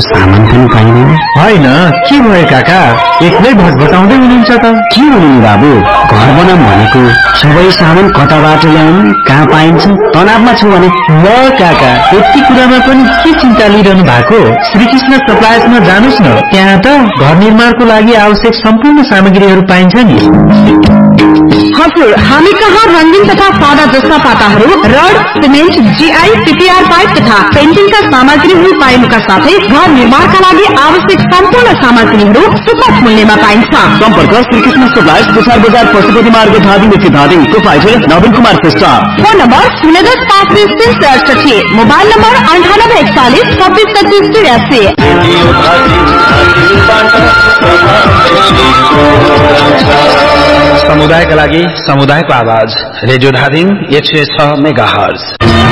सामान पनि पाइँदैन। होइन, के भयो काका? एक्लै भटभटाउँदै हुनुहुन्छ त? के हो नि बाबु, घर बनाऊँ भनेको सबै सामान कताबाट ल्याउनु, कहाँ पाइन्छ, तनावमा छु भने। ल काका, यति कुरामा पनि के चिन्ता लिइरहनु भएको? श्रीकृष्ण सप्लायर्समा जानुस् न, त्यहाँ त घर निर्माणको लागि आवश्यक सम्पूर्ण सामग्रीहरू पाइन्छ नि। हजुर, हामी कहाँ रंगीन तथा सादा जस्ता पाताहरू, rod, cement, GI, PPR pipe तथा पेन्टिङका सामग्रीहरू पाइनुका साथै घर निर्माणका लागि आवश्यक सम्पूर्ण सामग्रीहरू सुपथ मूल्यमा पाइन्छ। सम्पर्क श्रीकृष्ण सप्लायर्स, पुसार बजार, पशुपति मार्ग, धादिङ स्थित धादिङ। प्रोप्राइटर नवीन Kumar Shrestha. Phone number 010-520-368, mobile number 9841-2625-83। समुदायका लागि समुदायको आवाज, रेडियो धादिङ 106 मेगाहर्ज।